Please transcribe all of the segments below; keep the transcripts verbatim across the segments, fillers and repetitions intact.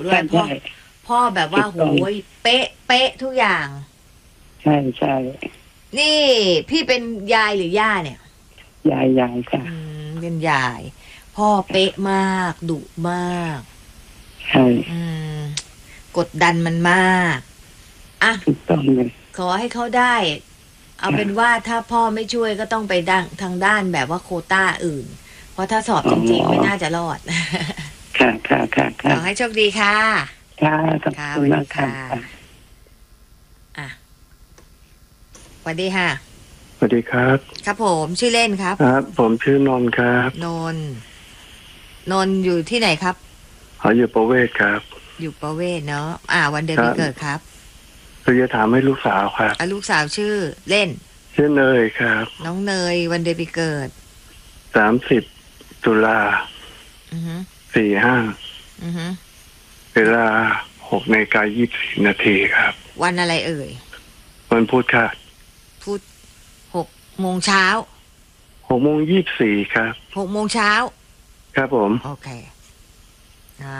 ด้วยพ่อพ่อแบบว่าโหยเป๊ะเป๊ะทุกอย่างใช่ใช่นี่พี่เป็นยายหรือย่าเนี่ยยายยายค่ะเป็นยายพ่อเป๊ะมากดุมากใช่กดดันมันมากอ่ะถูกต้องเลยขอให้เขาได้เอาเป็นว่าถ้าพ่อไม่ช่วยก็ต้องไปดังทางด้านแบบว่าโควต้าอื่นเพราะถ้าสอบจริงๆไม่น่าจะรอดค่ะค่ะค่ะขอให้โชคดีค่ะค่ะขอบคุณมากค่ะอ่ะสวัสดีค่ะสวัสดีครับครับผมชื่อเล่นครับครับผมชื่อนนท์ครับนนท์นนท์อยู่ที่ไหนครับอ๋ออยู่ประเวศครับอยู่ประเวศเนาะอ่าวันเดือนปีเกิดครับคือจะถามให้ลูกสาวครับลูกสาวชื่อเล่นชื่อเนยครับน้องเนยวันเดือนปีเกิดสามสิบตุลาสี่ห้าเวลาหกนาฬิกายี่สิบนาทีครับวันอะไรเอ่ยวันพุธค่ะพุธหกโมงเช้าหกโมงยี่สิบสี่ครับหกโมงเช้าครับผมโอเคอ่า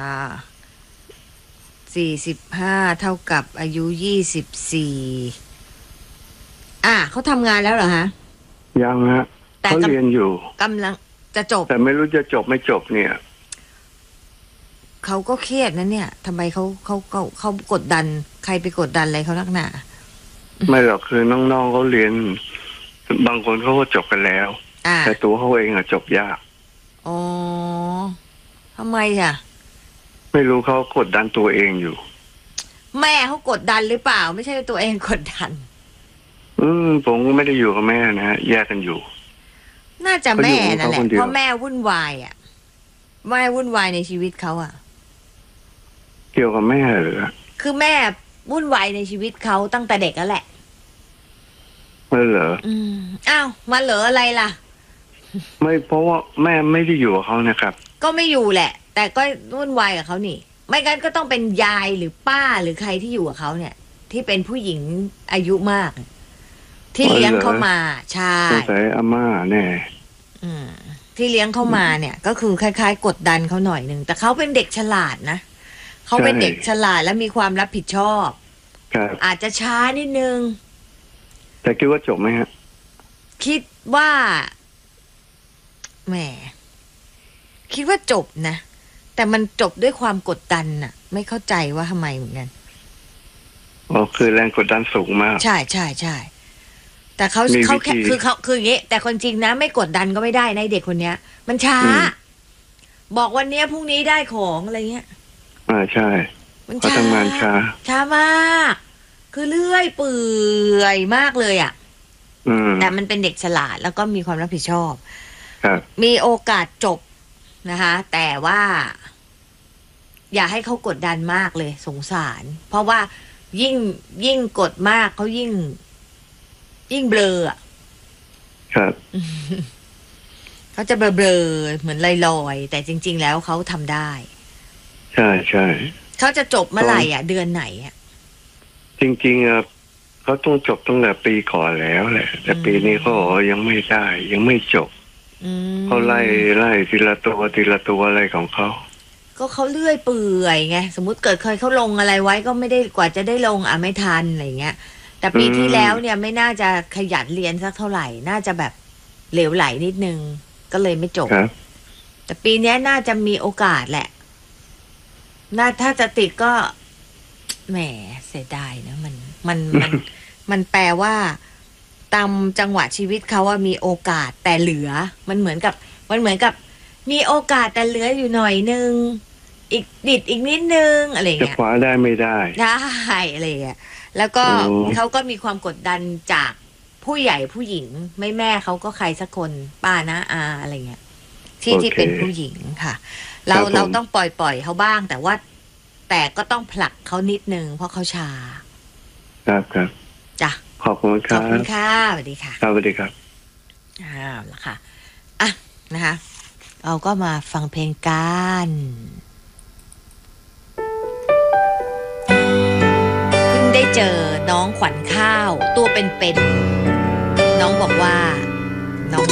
สี่สิบห้าเท่ากับอายุยี่สิบสี่อ่าเขาทำงานแล้วเหรอฮะยังฮะเขาเรียนอยู่กำลังจะจบแต่ไม่รู้จะจบไม่จบเนี่ยเขาก็เครียดนะเนี่ยทำไมเขาเขาเขาเขากดดันใครไปกดดันอะไรเขานักหนาไม่หรอกคือน้องๆเขาเรียนบางคนเขาก็จบกันแล้วแต่ตัวเขาเองอะจบยากอ๋อทำไมอ่ะไม่รู้เขากดดันตัวเองอยู่แม่เขากดดันหรือเปล่าไม่ใช่ตัวเองกดดันอืมผมก็ไม่ได้อยู่กับแม่นะฮะแยกกันอยู่น่าจะแม่นั่นแหละเพราะแม่วุ่นวายอ่ะแม่วุ่นวายในชีวิตเขาอ่ะเกี่ยวกับแม่เหรอคือแม่วุ่นวายในชีวิตเขาตั้งแต่เด็กแล้วแหละไม่เหรออืมอ้าวมาเหรออะไรล่ะไม่เพราะว่าแม่ไม่ได้อยู่กับเขานะครับก็ไม่อยู่แหละแต่ก็วุ่นวายกับเขานี่ไม่งั้นก็ต้องเป็นยายหรือป้าหรือใครที่อยู่กับเขาเนี่ยที่เป็นผู้หญิงอายุมากที่เลี้ยงเขามาใช่สงสัยอาม่าแน่อืมที่เลี้ยงเขามาเนี่ยก็คือคล้ายๆกดดันเขาหน่อยนึงแต่เขาเป็นเด็กฉลาดนะเขาเป็นเด็กฉลาดและมีความรับผิดชอบอาจจะช้านิดนึงแต่คิดว่าจบไหมฮะคิดว่าแหมคิดว่าจบนะแต่มันจบด้วยความกดดันน่ะไม่เข้าใจว่าทำไมเหมือนกันอ๋อคือแรงกดดันสูงมากใช่ใช่ใช่แต่เขาเขาแค่คือเขาคืออย่างงี้แต่คนจริงนะไม่กดดันก็ไม่ได้นะเด็กคนเนี้ยมันช้าบอกวันนี้พรุ่งนี้ได้ของอะไรเงี้ยอ่าใช่มันช้าทำงานช้าช้ามากคือเลื่อยเปื่อยมากเลยอ่ะแต่มันเป็นเด็กฉลาดแล้วก็มีความรับผิดชอบมีโอกาสจบนะคะแต่ว่าอย่าให้เขากดดันมากเลยสงสารเพราะว่ายิ่งยิ่งกดมากเขายิ่งยิ่งเบลออ่ะครับเขาจะเบลอๆเหมือนลอยๆแต่จริงๆแล้วเขาทำได้ใช่ใช่เขาจะจบเมื่อไหร่อ่ะเดือนไหนอ่ะจริงๆอ่ะเขาต้องจบตั้งแต่ปีก่อนแล้วแหละแต่ปีนี้เขายังไม่ได้ยังไม่จบเขาไล่ไล่ทีละตัวทีละตัวอะไรของเขาก็เขาเลื่อยเปื่อยไงสมมติเกิดเคยเขาลงอะไรไว้ก็ไม่ได้กว่าจะได้ลงอ่ะไม่ทันอะไรเงี้ยแต่ปีที่แล้วเนี่ยไม่น่าจะขยันเรียนสักเท่าไหร่น่าจะแบบเหลวไหลนิดนึงก็เลยไม่จบแต่ปีนี้น่าจะมีโอกาสแหละน่าถ้าจะติดก็แหมเสียดายนะมันมันมันมันแปลว่าตามจังหวะชีวิตเขาว่ามีโอกาสแต่เหลือมันเหมือนกับมันเหมือนกับมีโอกาสแต่เหลืออยู่หน่อยนึงอีกดิดอีกนิดนึงอะไรเงี้ยจะคว้าได้ไม่ได้ได้อะไรเงี้ยแล้วก็เขาก็มีความกดดันจากผู้ใหญ่ผู้หญิงไม่แม่เขาก็ใครสักคนป้านะอาอะไรเงี้ยที่ที่เป็นผู้หญิงค่ะเราเราต้องปล่อยปล่อยเขาบ้างแต่ว่าแต่ก็ต้องผลักเขานิดนึงเพราะเขาชาครับครับจ้ะขอบคุณครับขอบคุณค่ะสวัสดีค่ะสวัสดีครับอ้าวละค่ะอ่ะนะคะเราก็มาฟังเพลงกันเพิ่งได้เจอน้องขวัญข้าวตัวเป็นๆน้องบอกว่า